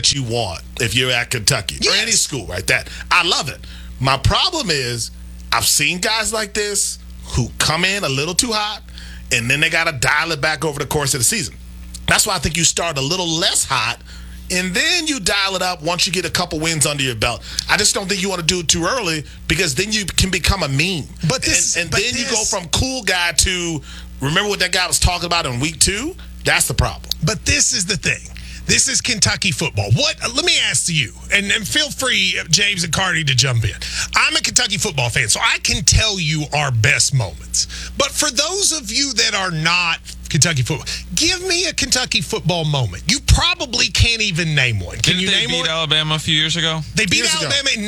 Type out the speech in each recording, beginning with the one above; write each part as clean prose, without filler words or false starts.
what you want if you're at Kentucky or any school, right? That I love it. My problem is I've seen guys like this who come in a little too hot, and then they got to dial it back over the course of the season. That's why I think you start a little less hot, and then you dial it up once you get a couple wins under your belt. I just don't think you want to do it too early because then you can become a meme. You go from cool guy to remember what that guy was talking about in week 2? That's the problem. But this is the thing. This is Kentucky football. Let me ask you, and feel free, James and Cardi, to jump in. I'm a Kentucky football fan, so I can tell you our best moments. But for those of you that are not Kentucky football, give me a Kentucky football moment. You probably can't even name one. Can you name one? They beat Alabama a few years ago? They beat Alabama in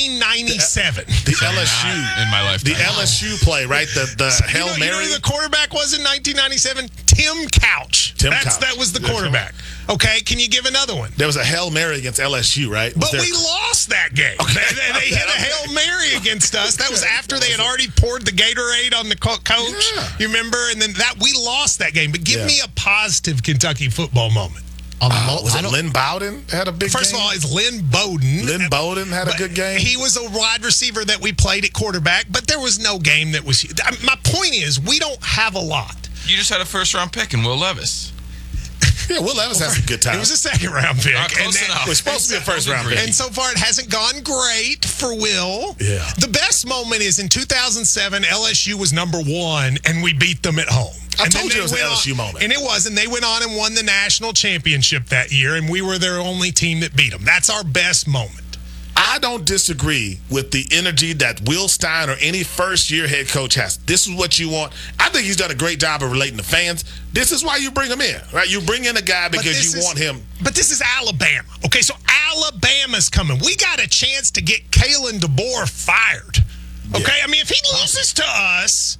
1997. The LSU. In my lifetime. The LSU play, right? The Hail Mary. You know who the quarterback was in 1997? Tim Couch. That was the quarterback. Okay, can you give another one? There was a Hail Mary against LSU, right? But we lost that game. Okay. They hit a Hail Mary against us. That was after they had already poured the Gatorade on the coach. Yeah. You remember? And then we lost that game. But give me a positive Kentucky football moment. Was it Lynn Bowden had a big game? First of all, it's Lynn Bowden. Lynn Bowden had a good game. He was a wide receiver that we played at quarterback, but there was no game that was... My point is, we don't have a lot. You just had a first-round pick in Will Levis. Yeah, Will Levis has some good time. It was a second-round pick. It was supposed to be a first-round pick. And so far, it hasn't gone great for Will. Yeah. The best moment is in 2007, LSU was number 1, and we beat them at home. I told you it was an LSU moment. And it was, and they went on and won the national championship that year, and we were their only team that beat them. That's our best moment. I don't disagree with the energy that Will Stein or any first-year head coach has. This is what you want. I think he's done a great job of relating to fans. This is why you bring him in, right? You bring in a guy because you want him. But this is Alabama. Okay, so Alabama's coming. We got a chance to get Kalen DeBoer fired. Okay, I mean, if he loses to us...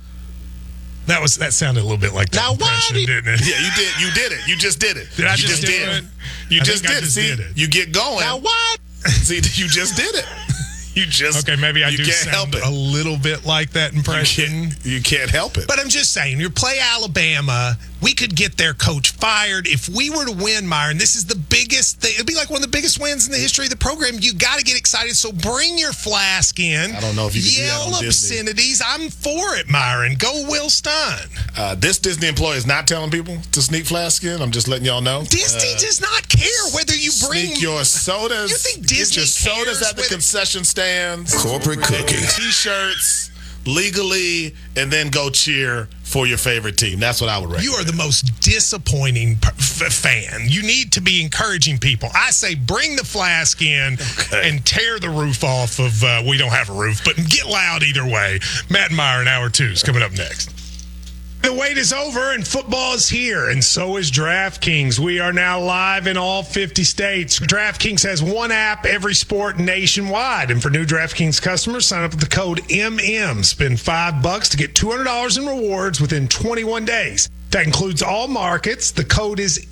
That sounded a little bit like that impression, didn't it? Yeah, you did. You did it. You just did it. Did I just do it? You just did it. See, you get going. Now what? See, you just did it. Okay, maybe I do sound a little bit like that impression. You can't help it. But I'm just saying, you play Alabama, we could get their coach fired. If we were to win, Myron, this is the biggest thing. It'd be like one of the biggest wins in the history of the program. You got to get excited, so bring your flask in. I don't know if you can yell do that on obscenities. Disney. I'm for it, Myron. Go Will Stein. This Disney employee is not telling people to sneak flask in. I'm just letting y'all know. Disney does not care whether you bring... Sneak your sodas. You think Disney Get your sodas at the concession stands. Corporate cookie. T-shirts legally, and then go cheer for your favorite team. That's what I would recommend. You are the most disappointing fan. You need to be encouraging people. I say bring the flask in and tear the roof off of, we don't have a roof, but get loud either way. Matt and Meyer in Hour 2 is coming up next. The wait is over and football is here, and so is DraftKings. We are now live in all 50 states. DraftKings has one app, every sport nationwide. And for new DraftKings customers, sign up with the code MM. Spend $5 to get $200 in rewards within 21 days. That includes all markets. The code is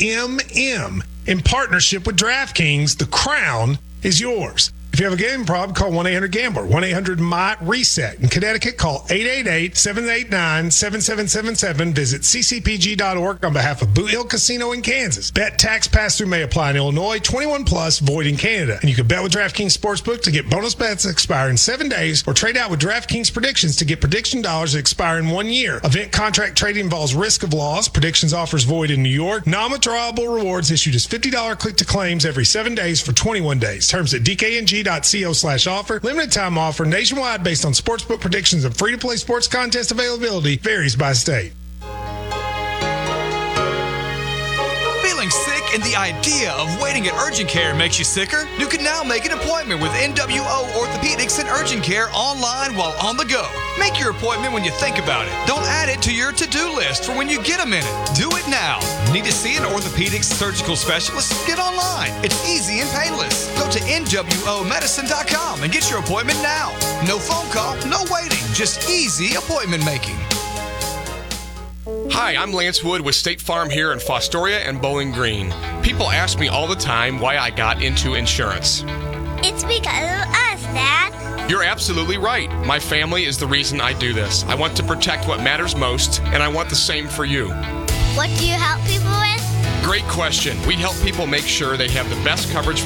MM. In partnership with DraftKings, the crown is yours. If you have a gambling problem, call 1-800-GAMBLER, 1-800-MY-RESET. In Connecticut, call 888-789-7777. Visit ccpg.org on behalf of Boot Hill Casino in Kansas. Bet tax pass-through may apply in Illinois, 21 plus, void in Canada. And you can bet with DraftKings Sportsbook to get bonus bets that expire in 7 days, or trade out with DraftKings Predictions to get prediction dollars that expire in 1 year. Event contract trading involves risk of loss. Predictions offers void in New York. Non-withdrawable rewards issued as $50 click-to-claims every 7 days for 21 days. Terms at DKNG.co/offer. Limited time offer nationwide based on sportsbook predictions and free-to-play sports contest availability. Varies by state. Feeling sick and the idea of waiting at urgent care makes you sicker? You can now make an appointment with NWO Orthopedics and Urgent Care online while on the go. Make your appointment when you think about it. Don't add it to your to-do list for when you get a minute. Do it now. Need to see an orthopedics surgical specialist? Get online. It's easy and painless. Go to NWOmedicine.com and get your appointment now. No phone call, no waiting, just easy appointment making. Hi, I'm Lance Wood with State Farm here in Fostoria and Bowling Green. People ask me all the time why I got into insurance. It's because of us, Dad. You're absolutely right. My family is the reason I do this. I want to protect what matters most, and I want the same for you. What do you help people with? Great question. We help people make sure they have the best coverage